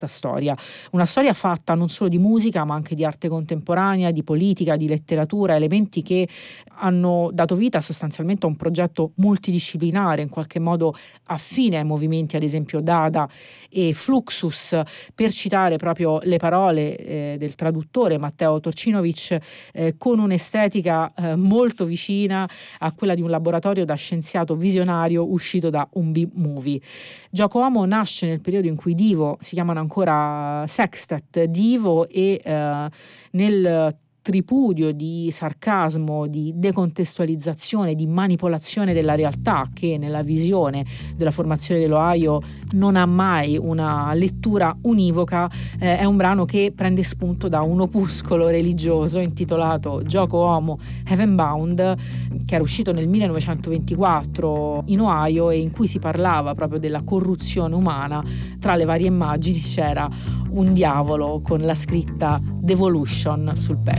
storia. Una storia fatta non solo di musica, ma anche di arte contemporanea, di politica, di letteratura, elementi che hanno dato vita sostanzialmente a un progetto multidisciplinare, in qualche modo affine ai movimenti, ad esempio Dada e Fluxus, per citare proprio le parole del traduttore Matteo Torcinovic, con un'estetica molto vicina a quella di un laboratorio da scienziato visionario uscito da un B-movie. Gioco Uomo nasce nel periodo in cui Divo, si chiamano ancora Sextet, Divo, e nel tripudio di sarcasmo, di decontestualizzazione, di manipolazione della realtà, che nella visione della formazione dell'Ohio non ha mai una lettura univoca, è un brano che prende spunto da un opuscolo religioso intitolato Gioco Uomo Heavenbound, che era uscito nel 1924 in Ohio e in cui si parlava proprio della corruzione umana. Tra le varie immagini c'era un diavolo con la scritta Devolution sul petto.